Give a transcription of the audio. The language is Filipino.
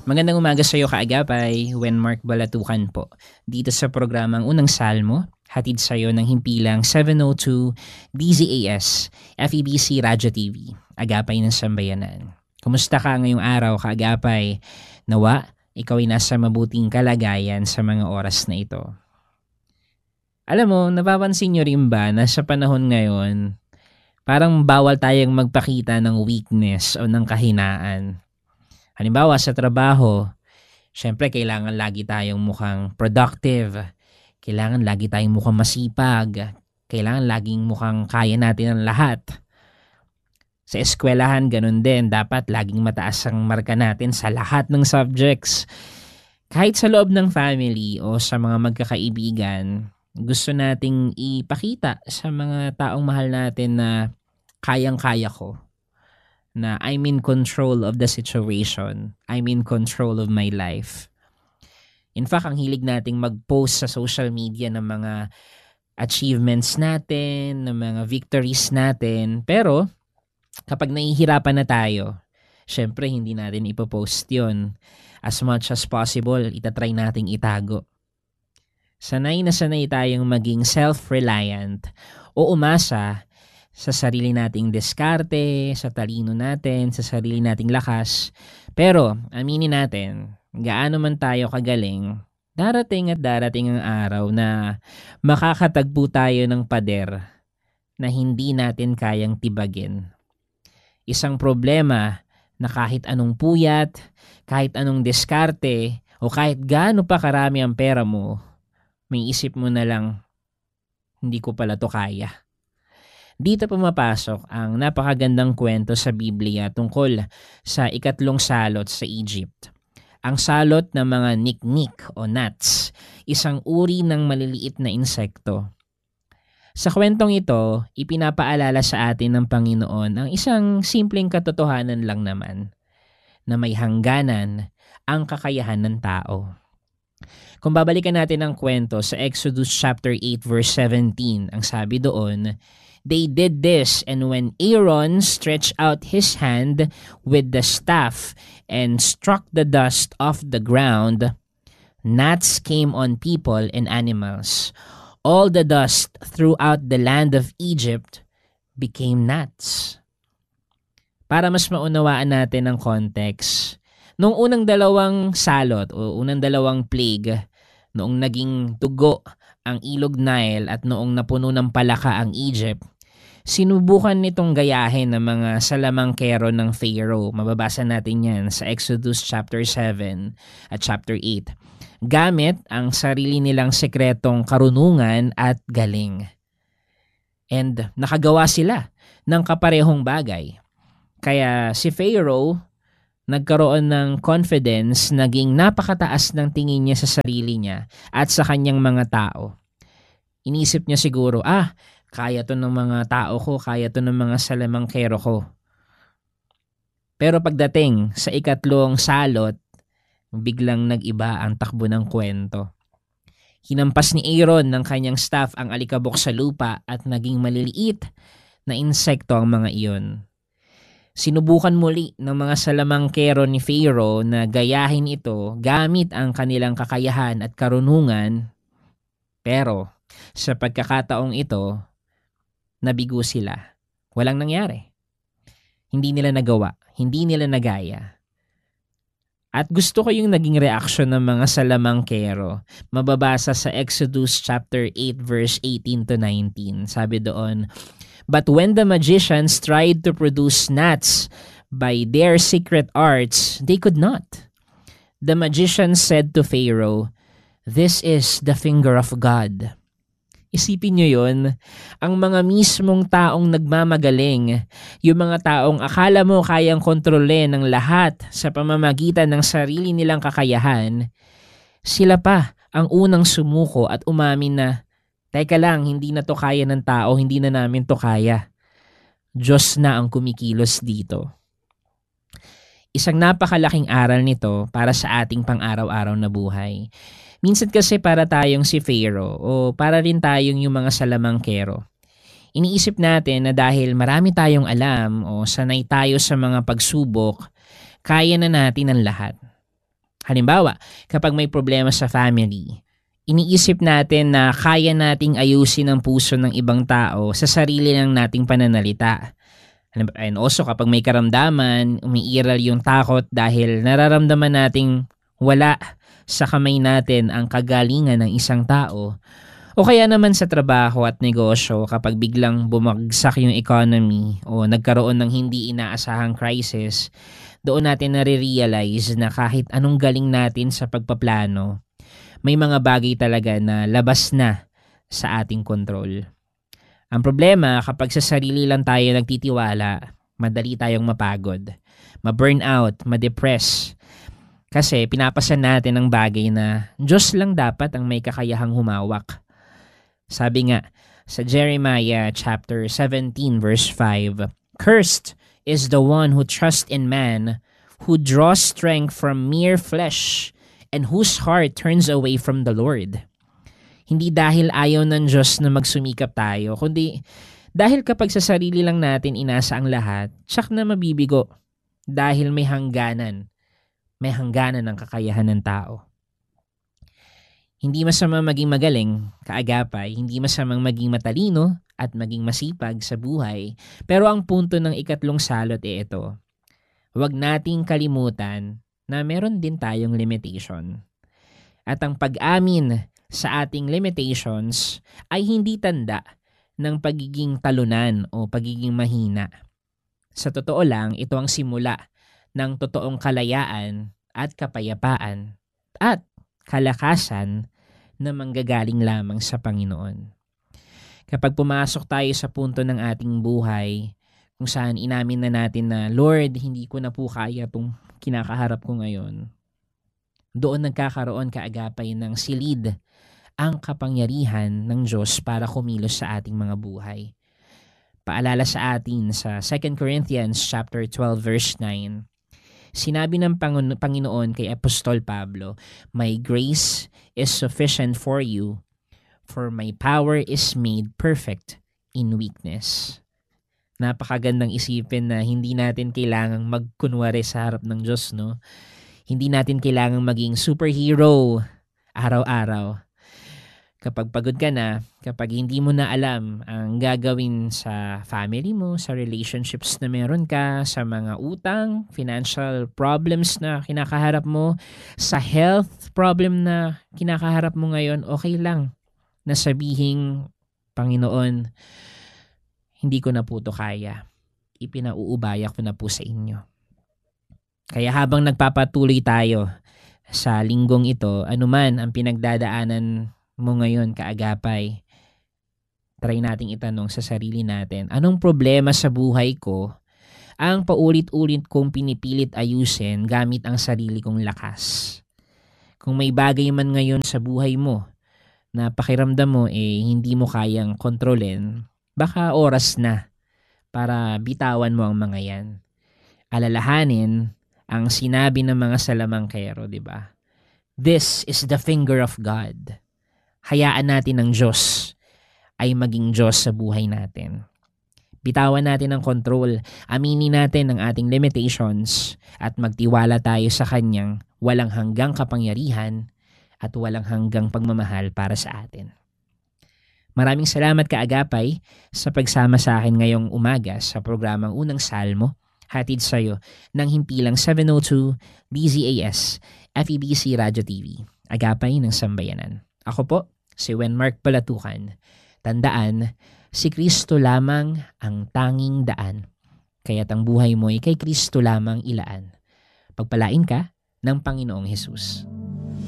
Magandang umaga sa iyo kaagapay, Mark Balatukan po. Dito sa programang Unang Salmo, hatid sa iyo ng himpilang 702 DZAS, FEBC Radyo TV, Agapay ng Sambayanan. Kumusta ka ngayong araw kaagapay? Nawa, ikaw ay nasa mabuting kalagayan sa mga oras na ito. Alam mo, napapansin nyo rin ba na sa panahon ngayon, parang bawal tayong magpakita ng weakness o ng kahinaan. Halimbawa sa trabaho, syempre kailangan lagi tayong mukhang productive, kailangan lagi tayong mukhang masipag, kailangan laging mukhang kaya natin ang lahat. Sa eskwelahan, ganun din, dapat laging mataas ang marka natin sa lahat ng subjects. Kahit sa loob ng family o sa mga magkakaibigan, gusto nating ipakita sa mga taong mahal natin na kayang-kaya ko. Na I'm in control of the situation. I'm in control of my life. In fact, ang hilig nating mag-post sa social media ng mga achievements natin, ng mga victories natin. Pero, kapag nahihirapan na tayo, syempre hindi natin ipopost yun. As much as possible, itatry nating itago. Sanay na sanay tayong maging self-reliant o umasa sa sarili nating diskarte, sa talino natin, sa sarili nating lakas. Pero, aminin natin, gaano man tayo kagaling, darating at darating ang araw na makakatagpo tayo ng pader na hindi natin kayang tibagin. Isang problema na kahit anong puyat, kahit anong diskarte, o kahit gaano pa karami ang pera mo, may isip mo na lang, hindi ko pala to kaya. Dito pumapasok ang napakagandang kwento sa Biblia tungkol sa ikatlong salot sa Egypt. Ang salot ng mga niknik o gnats, isang uri ng maliliit na insekto. Sa kwentong ito, ipinapaalala sa atin ng Panginoon ang isang simpleng katotohanan lang naman, na may hangganan ang kakayahan ng tao. Kung babalikan natin ang kwento sa Exodus chapter 8 verse 17, ang sabi doon, they did this, and when Aaron stretched out his hand with the staff and struck the dust off the ground, gnats came on people and animals. All the dust throughout the land of Egypt became gnats. Para mas maunawaan natin ang context, noong unang dalawang salot o unang dalawang plague, noong naging dugo ang ilog Nile at noong napuno ng palaka ang Egypt, sinubukan nitong gayahin ng mga salamangkero ng Pharaoh. Mababasa natin yan sa Exodus chapter 7 at chapter 8. Gamit ang sarili nilang sekretong karunungan at galing. And nakagawa sila ng kaparehong bagay. Kaya si Pharaoh nagkaroon ng confidence, naging napakataas ng tingin niya sa sarili niya at sa kanyang mga tao. Inisip niya siguro, kaya to ng mga tao ko, kaya to ng mga salamangkero ko. Pero pagdating sa ikatlong salot, biglang nag-iba ang takbo ng kwento. Hinampas ni Aaron ng kanyang staff ang alikabok sa lupa at naging maliliit na insekto ang mga iyon. Sinubukan muli ng mga salamangkero ni Pharaoh na gayahin ito gamit ang kanilang kakayahan at karunungan, pero sa pagkakataong ito, nabigo sila. Walang nangyari. Hindi nila nagawa. Hindi nila nagaya. At gusto ko yung naging reaksyon ng mga salamangkero. Mababasa sa Exodus chapter 8 verse 18 to 19. Sabi doon, but when the magicians tried to produce gnats by their secret arts, they could not. The magicians said to Pharaoh, this is the finger of God. Isipin nyo yun, ang mga mismong taong nagmamagaling, yung mga taong akala mo kayang kontrolin ng lahat sa pamamagitan ng sarili nilang kakayahan, sila pa ang unang sumuko at umamin na, teka lang, hindi na to kaya ng tao, hindi na namin to kaya. Diyos na ang kumikilos dito. Isang napakalaking aral nito para sa ating pang-araw-araw na buhay. Minsan kasi para tayong si Pharaoh o para rin tayong yung mga salamangkero. Iniisip natin na dahil marami tayong alam o sanay tayo sa mga pagsubok, kaya na natin ang lahat. Halimbawa, kapag may problema sa family, iniisip natin na kaya nating ayusin ang puso ng ibang tao sa sarili ng nating pananalita. And also, kapag may karamdaman, umiiral yung takot dahil nararamdaman nating wala sa kamay natin ang kagalingan ng isang tao. O kaya naman sa trabaho at negosyo, kapag biglang bumagsak yung economy o nagkaroon ng hindi inaasahang crisis, doon natin nare-realize na kahit anong galing natin sa pagpaplano, may mga bagay talaga na labas na sa ating kontrol. Ang problema, kapag sa sarili lang tayo nagtitiwala, madali tayong mapagod, ma-burnout, ma-depress. Kasi pinapasan natin ang bagay na Diyos lang dapat ang may kakayahang humawak. Sabi nga sa Jeremiah chapter 17 verse 5, "Cursed is the one who trusts in man, who draws strength from mere flesh, and whose heart turns away from the Lord." Hindi dahil ayaw ng Diyos na magsumikap tayo, kundi dahil kapag sa sarili lang natin inasa ang lahat, tsak na mabibigo dahil may hangganan ng kakayahan ng tao. Hindi masamang maging magaling, kaagapay, hindi masamang maging matalino at maging masipag sa buhay. Pero ang punto ng ikatlong salot ay ito. Huwag nating kalimutan na meron din tayong limitation. At ang pag-amin sa ating limitations ay hindi tanda ng pagiging talunan o pagiging mahina. Sa totoo lang, ito ang simula ng totoong kalayaan at kapayapaan at kalakasan na manggagaling lamang sa Panginoon. Kapag pumasok tayo sa punto ng ating buhay kung saan inamin na natin na, Lord, hindi ko na po kaya itong kinakaharap ko ngayon, doon nagkakaroon kaagapay ng silid ang kapangyarihan ng Diyos para kumilos sa ating mga buhay. Paalala sa atin sa 2 Corinthians chapter 12 verse 9, sinabi ng Panginoon kay Apostol Pablo, "My grace is sufficient for you, for my power is made perfect in weakness." Napakagandang isipin na hindi natin kailangang magkunwari sa harap ng Diyos, no? Hindi natin kailangang maging superhero araw-araw. Kapag pagod ka na, kapag hindi mo na alam ang gagawin sa family mo, sa relationships na meron ka, sa mga utang, financial problems na kinakaharap mo, sa health problem na kinakaharap mo ngayon, okay lang na sabihing, Panginoon, hindi ko na po ito kaya. Ipinauubaya ko na po sa inyo. Kaya habang nagpapatuloy tayo sa linggong ito, anuman ang pinagdadaanan mo ngayon, kaagapay, try nating itanong sa sarili natin, anong problema sa buhay ko ang paulit-ulit kong pinipilit ayusin gamit ang sarili kong lakas? Kung may bagay man ngayon sa buhay mo na pakiramdam mo hindi mo kayang kontrolin, baka oras na para bitawan mo ang mga yan. Alalahanin ang sinabi ng mga salamangkero, di ba? This is the finger of God. Hayaan natin ng Diyos ay maging Diyos sa buhay natin. Bitawan natin ang control, aminin natin ang ating limitations at magtiwala tayo sa Kanyang walang hanggang kapangyarihan at walang hanggang pagmamahal para sa atin. Maraming salamat kaagapay sa pagsama sa akin ngayong umaga sa programang Unang Salmo, hatid sa iyo ng himpilang 702 DZAS FEBC Radio TV, Agapay ng Sambayanan. Ako po, si Wenmark Balatukan. Tandaan, si Kristo lamang ang tanging daan. Kaya't ang buhay mo ay kay Kristo lamang ilaan. Pagpalain ka ng Panginoong Hesus.